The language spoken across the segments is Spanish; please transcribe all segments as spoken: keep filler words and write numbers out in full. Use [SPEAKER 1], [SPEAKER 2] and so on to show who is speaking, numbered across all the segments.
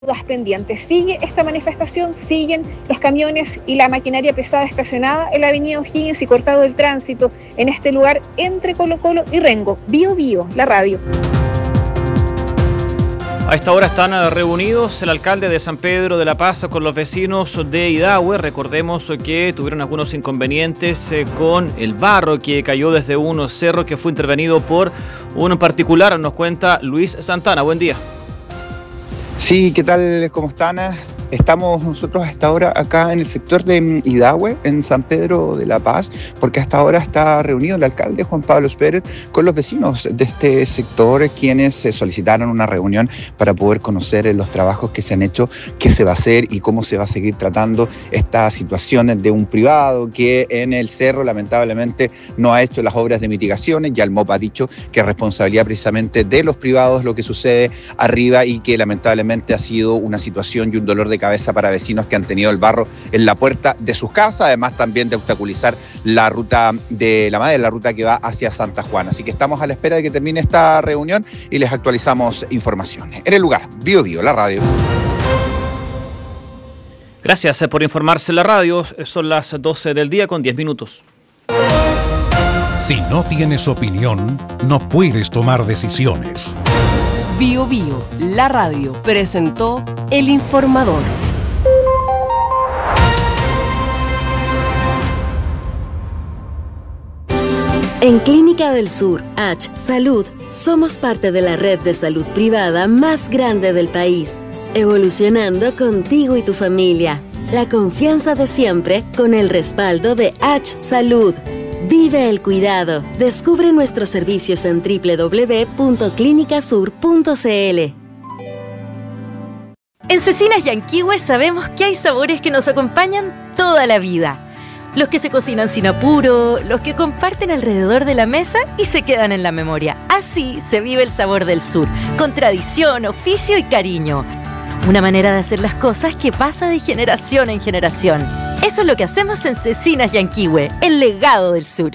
[SPEAKER 1] pendientes. Sigue esta manifestación, siguen los camiones y la maquinaria pesada estacionada en la avenida O'Higgins y cortado el tránsito en este lugar entre Colo Colo y Rengo. Bio Bio, la radio.
[SPEAKER 2] A esta hora están reunidos el alcalde de San Pedro de la Paz con los vecinos de Idahue. Recordemos que tuvieron algunos inconvenientes con el barro que cayó desde un cerro que fue intervenido por un particular. Nos cuenta Luis Santana. Buen día.
[SPEAKER 3] Sí, ¿qué tal? ¿Cómo están? Estamos nosotros hasta ahora acá en el sector de Idahue, en San Pedro de la Paz, porque hasta ahora está reunido el alcalde Juan Pablo Pérez con los vecinos de este sector, quienes solicitaron una reunión para poder conocer los trabajos que se han hecho, qué se va a hacer y cómo se va a seguir tratando esta situación de un privado que en el cerro lamentablemente no ha hecho las obras de mitigaciones. Ya el M O P ha dicho que es responsabilidad precisamente de los privados lo que sucede arriba y que lamentablemente ha sido una situación y un dolor de cabeza para vecinos que han tenido el barro en la puerta de sus casas, además también de obstaculizar la ruta de la madre, la ruta que va hacia Santa Juana. Así que estamos a la espera de que termine esta reunión y les actualizamos información. En el lugar, Bio Bio, la radio.
[SPEAKER 2] Gracias por informarse en la radio. Son las doce del día con diez minutos.
[SPEAKER 4] Si no tienes opinión, no puedes tomar decisiones.
[SPEAKER 5] Bio Bio, la radio, presentó El Informador.
[SPEAKER 6] En Clínica del Sur, H Salud, somos parte de la red de salud privada más grande del país, evolucionando contigo y tu familia. La confianza de siempre con el respaldo de H Salud. Vive el cuidado. Descubre nuestros servicios en doble u doble u doble u punto clínica sur punto c l.
[SPEAKER 7] En Cecinas Yanquihue sabemos que hay sabores que nos acompañan toda la vida. Los que se cocinan sin apuro, los que comparten alrededor de la mesa y se quedan en la memoria. Así se vive el sabor del sur, con tradición, oficio y cariño. Una manera de hacer las cosas que pasa de generación en generación. Eso es lo que hacemos en Cecinas Yanquihue, el legado del sur.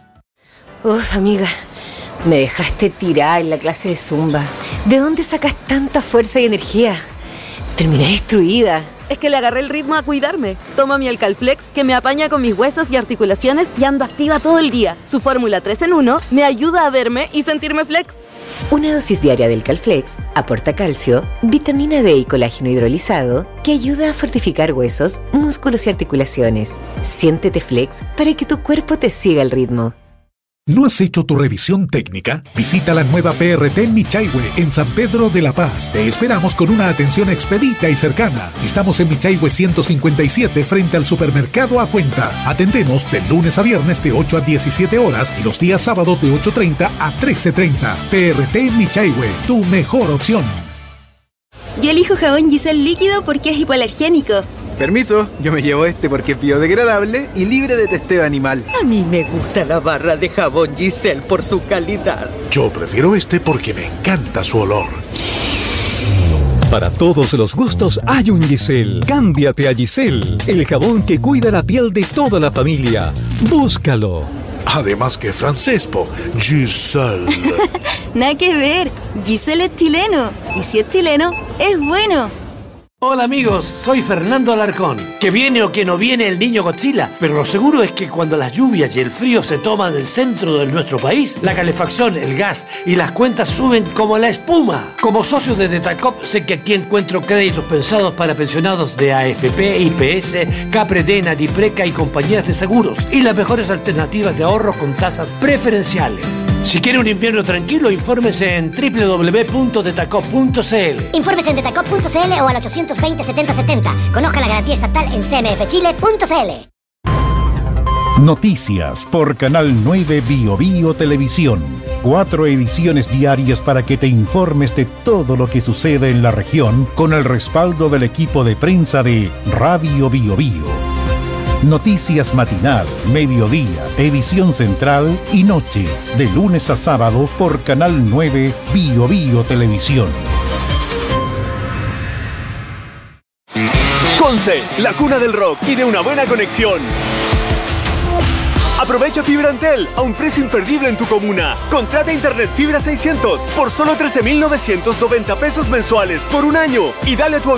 [SPEAKER 8] Uf, amiga, me dejaste tirada en la clase de Zumba. ¿De dónde sacas tanta fuerza y energía? Terminé destruida.
[SPEAKER 9] Es que le agarré el ritmo a cuidarme. Tomo mi Alcalflex, que me apaña con mis huesos y articulaciones y ando activa todo el día. Su fórmula tres en uno me ayuda a verme y sentirme flex.
[SPEAKER 8] Una dosis diaria del Calflex aporta calcio, vitamina D y colágeno hidrolizado que ayuda a fortificar huesos, músculos y articulaciones. Siéntete flex para que tu cuerpo te siga el ritmo.
[SPEAKER 4] ¿No has hecho tu revisión técnica? Visita la nueva P R T Michaihue en San Pedro de la Paz. Te esperamos con una atención expedita y cercana. Estamos en Michaihue ciento cincuenta y siete frente al supermercado A Cuenta. Atendemos de lunes a viernes de ocho a diecisiete horas y los días sábados de ocho treinta a trece treinta. P R T Michaihue, tu mejor opción.
[SPEAKER 9] Yo elijo jabón Giselle líquido porque es hipoalergénico.
[SPEAKER 10] Permiso, yo me llevo este porque es biodegradable y libre de testeo animal.
[SPEAKER 11] A mí me gusta la barra de jabón Giselle por su calidad.
[SPEAKER 4] Yo prefiero este porque me encanta su olor.
[SPEAKER 12] Para todos los gustos hay un Giselle. Cámbiate a Giselle, el jabón que cuida la piel de toda la familia. Búscalo.
[SPEAKER 4] Además que francés, po. Giselle.
[SPEAKER 9] Nada que ver. Giselle es chileno. Y si es chileno, es bueno.
[SPEAKER 13] Hola amigos, soy Fernando Alarcón. Que viene o que no viene el niño Godzilla, pero lo seguro es que cuando las lluvias y el frío se toman el centro de nuestro país, la calefacción, el gas y las cuentas suben como la espuma. Como socio de Detacop sé que aquí encuentro créditos pensados para pensionados de A F P, I P S, Capredena, Dipreca y compañías de seguros y las mejores alternativas de ahorro con tasas preferenciales. Si quiere un invierno tranquilo, infórmese en doble u doble u doble u punto detacop punto c l.
[SPEAKER 14] Infórmese en detacop punto c l o al ochocientos veinte setenta setenta. Conozca la garantía estatal en c m f chile punto c l.
[SPEAKER 4] Noticias por Canal nueve Bio Bio Televisión. Cuatro ediciones diarias para que te informes de todo lo que sucede en la región con el respaldo del equipo de prensa de Radio Bio Bio. Noticias matinal, mediodía, edición central y noche, de lunes a sábado por Canal nueve Bio Bio Televisión.
[SPEAKER 15] Conce, la cuna del rock y de una buena conexión. Aprovecha Fibra Antel a un precio imperdible en tu comuna. Contrata Internet Fibra seiscientos por solo trece mil novecientos noventa pesos mensuales por un año y dale a tu